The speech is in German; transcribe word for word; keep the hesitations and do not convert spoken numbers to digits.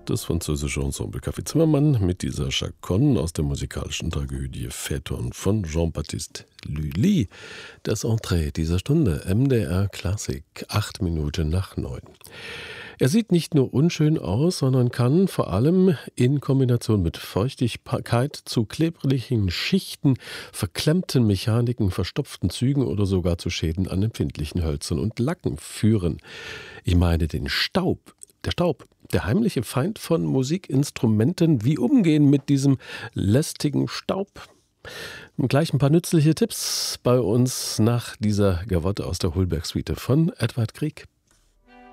das französische Ensemble Café Zimmermann mit dieser Chaconne aus der musikalischen Tragödie Phaeton von Jean-Baptiste Lully. Das Entree dieser Stunde, M D R Klassik, acht Minuten nach neun. Er sieht nicht nur unschön aus, sondern kann vor allem in Kombination mit Feuchtigkeit zu klebrigen Schichten, verklemmten Mechaniken, verstopften Zügen oder sogar zu Schäden an empfindlichen Hölzern und Lacken führen. Ich meine den Staub. Der Staub, der heimliche Feind von Musikinstrumenten. Wie umgehen mit diesem lästigen Staub? Und gleich ein paar nützliche Tipps bei uns nach dieser Gavotte aus der Holberg-Suite von Edvard Grieg.